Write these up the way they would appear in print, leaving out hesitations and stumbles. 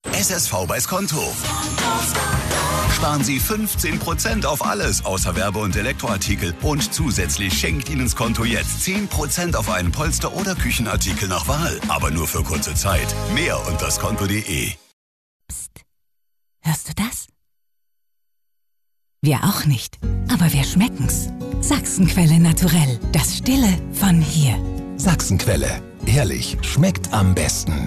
SSV bei Skonto. Sparen Sie 15% auf alles außer Werbe- und Elektroartikel und zusätzlich schenkt Ihnen Skonto jetzt 10% auf einen Polster- oder Küchenartikel nach Wahl. Aber nur für kurze Zeit. Mehr unter skonto.de. Psst. Hörst du das? Wir auch nicht, aber wir schmecken's. Sachsenquelle naturell, das Stille von hier. Sachsenquelle, ehrlich, schmeckt am besten.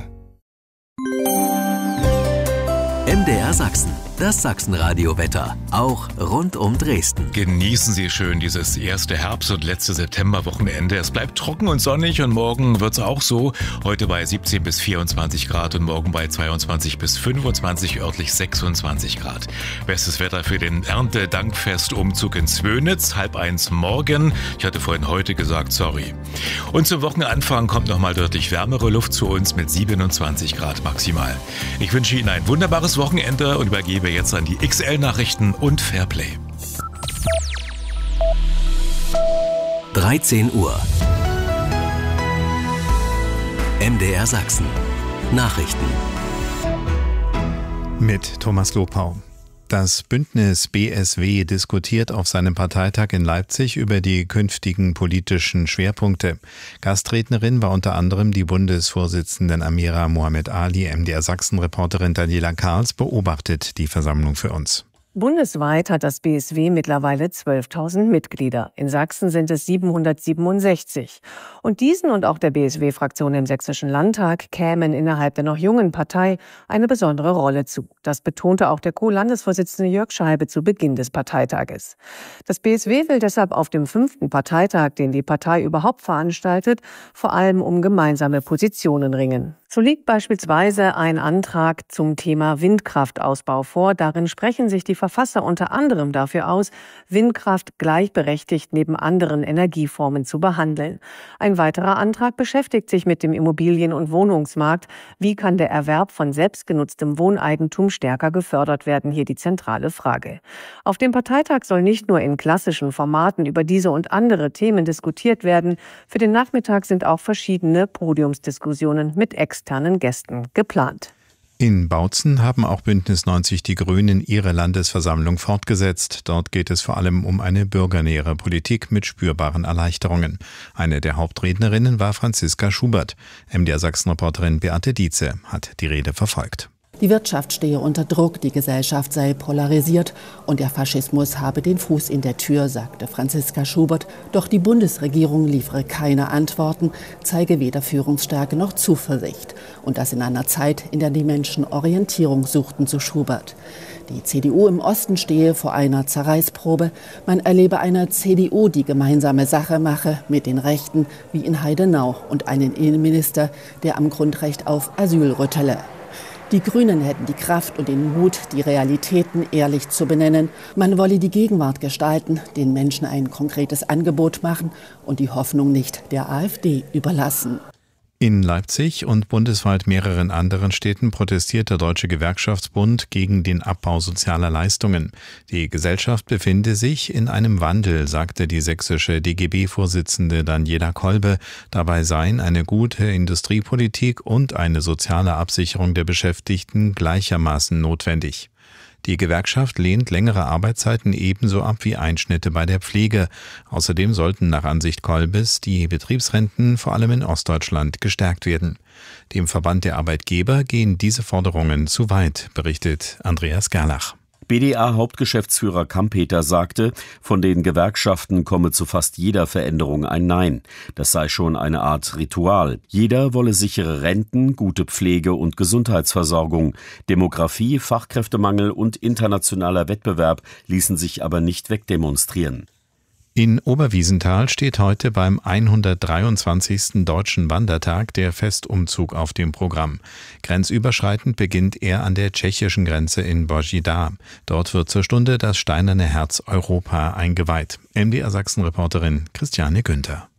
MDR Sachsen, das Sachsenradio-Wetter, auch rund um Dresden. Genießen Sie schön dieses erste Herbst- und letzte Septemberwochenende. Es bleibt trocken und sonnig und morgen wird es auch so. Heute bei 17 bis 24 Grad und morgen bei 22 bis 25, örtlich 26 Grad. Bestes Wetter für den Erntedankfestumzug in Zwönitz, 12:30 morgen. Ich hatte vorhin heute gesagt, sorry. Und zum Wochenanfang kommt nochmal deutlich wärmere Luft zu uns mit 27 Grad maximal. Ich wünsche Ihnen ein wunderbares Wochenende und übergebe jetzt an die XL-Nachrichten und Fairplay. 13 Uhr. MDR Sachsen. Nachrichten. Mit Thomas Lopau. Das Bündnis BSW diskutiert auf seinem Parteitag in Leipzig über die künftigen politischen Schwerpunkte. Gastrednerin war unter anderem die Bundesvorsitzenden Amira Mohamed Ali. MDR Sachsen-Reporterin Daniela Karls beobachtet die Versammlung für uns. Bundesweit hat das BSW mittlerweile 12.000 Mitglieder. In Sachsen sind es 767. Und diesen und auch der BSW-Fraktion im Sächsischen Landtag kämen innerhalb der noch jungen Partei eine besondere Rolle zu. Das betonte auch der Co-Landesvorsitzende Jörg Scheibe zu Beginn des Parteitages. Das BSW will deshalb auf dem 5. Parteitag, den die Partei überhaupt veranstaltet, vor allem um gemeinsame Positionen ringen. So liegt beispielsweise ein Antrag zum Thema Windkraftausbau vor. Darin sprechen sich die Verfasser unter anderem dafür aus, Windkraft gleichberechtigt neben anderen Energieformen zu behandeln. Ein weiterer Antrag beschäftigt sich mit dem Immobilien- und Wohnungsmarkt. Wie kann der Erwerb von selbstgenutztem Wohneigentum stärker gefördert werden? Hier die zentrale Frage. Auf dem Parteitag soll nicht nur in klassischen Formaten über diese und andere Themen diskutiert werden. Für den Nachmittag sind auch verschiedene Podiumsdiskussionen mit externen Gästen geplant. In Bautzen haben auch Bündnis 90 Die Grünen ihre Landesversammlung fortgesetzt. Dort geht es vor allem um eine bürgernähere Politik mit spürbaren Erleichterungen. Eine der Hauptrednerinnen war Franziska Schubert. MDR Sachsen-Reporterin Beate Dietze hat die Rede verfolgt. Die Wirtschaft stehe unter Druck, die Gesellschaft sei polarisiert und der Faschismus habe den Fuß in der Tür, sagte Franziska Schubert. Doch die Bundesregierung liefere keine Antworten, zeige weder Führungsstärke noch Zuversicht. Und das in einer Zeit, in der die Menschen Orientierung suchten, so Schubert. Die CDU im Osten stehe vor einer Zerreißprobe. Man erlebe eine CDU, die gemeinsame Sache mache mit den Rechten, wie in Heidenau, und einen Innenminister, der am Grundrecht auf Asyl rüttele. Die Grünen hätten die Kraft und den Mut, die Realitäten ehrlich zu benennen. Man wolle die Gegenwart gestalten, den Menschen ein konkretes Angebot machen und die Hoffnung nicht der AfD überlassen. In Leipzig und bundesweit mehreren anderen Städten protestiert der Deutsche Gewerkschaftsbund gegen den Abbau sozialer Leistungen. Die Gesellschaft befinde sich in einem Wandel, sagte die sächsische DGB-Vorsitzende Daniela Kolbe. Dabei seien eine gute Industriepolitik und eine soziale Absicherung der Beschäftigten gleichermaßen notwendig. Die Gewerkschaft lehnt längere Arbeitszeiten ebenso ab wie Einschnitte bei der Pflege. Außerdem sollten nach Ansicht Kolbes die Betriebsrenten vor allem in Ostdeutschland gestärkt werden. Dem Verband der Arbeitgeber gehen diese Forderungen zu weit, berichtet Andreas Gerlach. BDA-Hauptgeschäftsführer Kampeter sagte, von den Gewerkschaften komme zu fast jeder Veränderung ein Nein. Das sei schon eine Art Ritual. Jeder wolle sichere Renten, gute Pflege und Gesundheitsversorgung. Demografie, Fachkräftemangel und internationaler Wettbewerb ließen sich aber nicht wegdemonstrieren. In Oberwiesenthal steht heute beim 123. Deutschen Wandertag der Festumzug auf dem Programm. Grenzüberschreitend beginnt er an der tschechischen Grenze in Božidar. Dort wird zur Stunde das Steinerne Herz Europa eingeweiht. MDR Sachsen-Reporterin Christiane Günther.